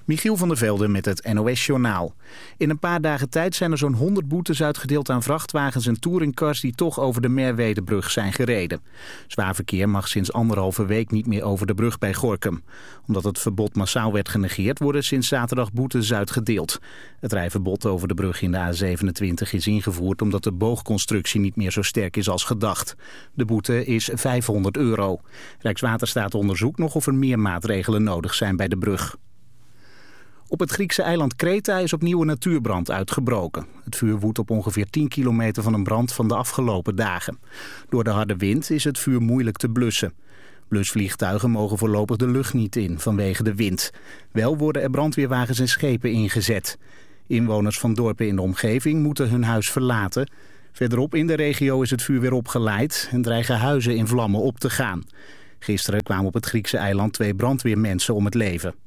Michiel van der Velde met het NOS-journaal. In een paar dagen tijd zijn er zo'n 100 boetes uitgedeeld aan vrachtwagens en touringcars die toch over de Merwedebrug zijn gereden. Zwaar verkeer mag sinds 1,5 week niet meer over de brug bij Gorinchem. Omdat het verbod massaal werd genegeerd, worden sinds zaterdag boetes uitgedeeld. Het rijverbod over de brug in de A27 is ingevoerd omdat de boogconstructie niet meer zo sterk is als gedacht. De boete is €500. Rijkswaterstaat onderzoekt nog of er meer maatregelen nodig zijn bij de brug. Op het Griekse eiland Kreta is opnieuw een natuurbrand uitgebroken. Het vuur woedt op ongeveer 10 kilometer van een brand van de afgelopen dagen. Door de harde wind is het vuur moeilijk te blussen. Blusvliegtuigen mogen voorlopig de lucht niet in vanwege de wind. Wel worden er brandweerwagens en schepen ingezet. Inwoners van dorpen in de omgeving moeten hun huis verlaten. Verderop in de regio is het vuur weer opgeleid en dreigen huizen in vlammen op te gaan. Gisteren kwamen op het Griekse eiland 2 brandweermensen om het leven.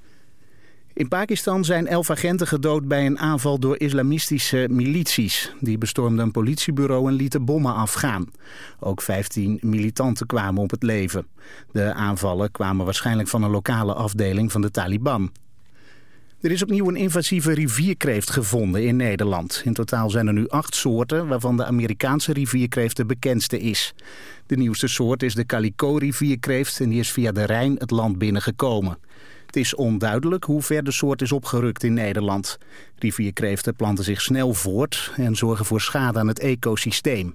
In Pakistan zijn 11 agenten gedood bij een aanval door islamistische milities. Die bestormden een politiebureau en lieten bommen afgaan. Ook 15 militanten kwamen op het leven. De aanvallen kwamen waarschijnlijk van een lokale afdeling van de Taliban. Er is opnieuw een invasieve rivierkreeft gevonden in Nederland. In totaal zijn er nu 8 soorten, waarvan de Amerikaanse rivierkreeft de bekendste is. De nieuwste soort is de calico-rivierkreeft en die is via de Rijn het land binnengekomen. Het is onduidelijk hoe ver de soort is opgerukt in Nederland. Rivierkreeften planten zich snel voort en zorgen voor schade aan het ecosysteem.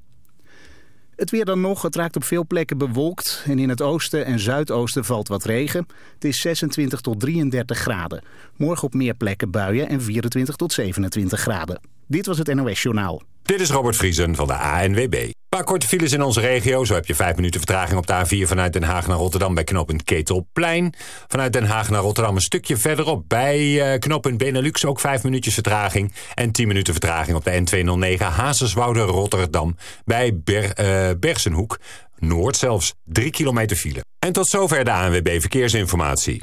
Het weer dan nog, het raakt op veel plekken bewolkt en in het oosten en zuidoosten valt wat regen. Het is 26 tot 33 graden. Morgen op meer plekken buien en 24 tot 27 graden. Dit was het NOS Journaal. Dit is Robert Vriesen van de ANWB. Een paar korte files in onze regio. Zo heb je 5 minuten vertraging op de A4 vanuit Den Haag naar Rotterdam bij knooppunt Ketelplein. Vanuit Den Haag naar Rotterdam een stukje verderop bij knooppunt Benelux ook 5 minuutjes vertraging. En 10 minuten vertraging op de N209 Hazerswoude Rotterdam bij Bergsenhoek. Noord zelfs 3 kilometer file. En tot zover de ANWB Verkeersinformatie.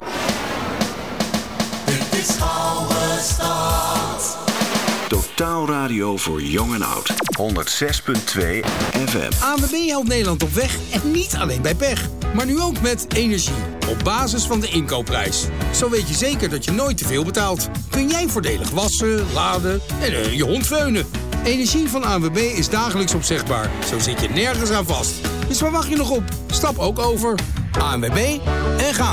Dit is Oude Stad. Totaal radio voor jong en oud. 106.2 FM. ANWB helpt Nederland op weg en niet alleen bij pech. Maar nu ook met energie. Op basis van de inkoopprijs. Zo weet je zeker dat je nooit te veel betaalt. Kun jij voordelig wassen, laden en je hond veunen. Energie van ANWB is dagelijks opzegbaar. Zo zit je nergens aan vast. Dus waar wacht je nog op? Stap ook over. ANWB en ga.